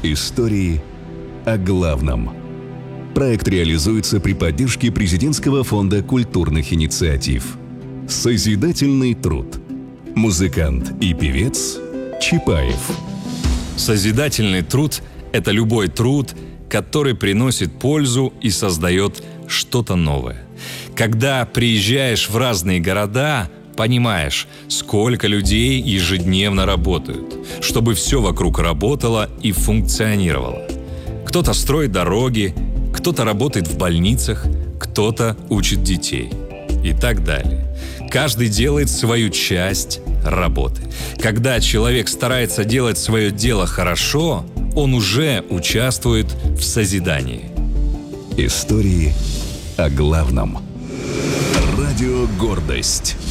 Истории о главном. Проект реализуется при поддержке Президентского фонда культурных инициатив. Созидательный труд. Музыкант и певец Чапаев. Созидательный труд – это любой труд, который приносит пользу и создает что-то новое. Когда приезжаешь в разные города, понимаешь, сколько людей ежедневно работают, чтобы все вокруг работало и функционировало. Кто-то строит дороги, кто-то работает в больницах, кто-то учит детей и так далее. Каждый делает свою часть работы. Когда человек старается делать свое дело хорошо, он уже участвует в созидании. Истории о главном. Радио «Гордость».